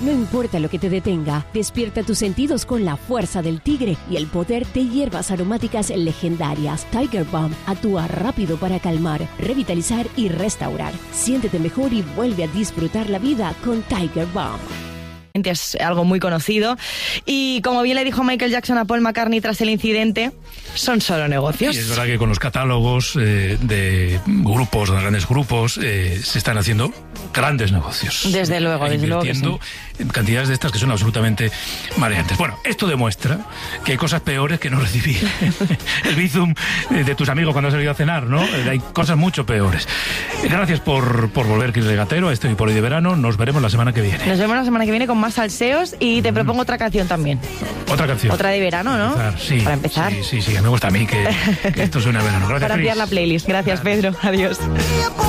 No importa lo que te detenga, despierta tus sentidos con la fuerza del tigre y el poder de hierbas aromáticas legendarias. Tiger Balm actúa rápido para calmar, revitalizar y restaurar. Siéntete mejor y vuelve a disfrutar la vida con Tiger Balm. Es algo muy conocido y como bien le dijo Michael Jackson a Paul McCartney tras el incidente, son solo negocios. Y es verdad que con los catálogos de grupos, de grandes grupos, se están haciendo grandes negocios. Desde luego que sí. Invirtiendo en cantidades de estas que son absolutamente mareantes. Bueno, esto demuestra que hay cosas peores que no recibir el bizum de tus amigos cuando has salido a cenar, ¿no? Hay cosas mucho peores. Gracias por volver, Chris Regatero, a este Hoy por Hoy de verano. Nos veremos la semana que viene. Nos vemos la semana que viene con más salseos y te propongo otra canción también. Otra canción. Otra de verano, ¿no? Sí. Para empezar. Sí, me gusta a mí que esto suene a verano. Gracias, para ampliar Chris. la playlist. Gracias, Pedro. Adiós.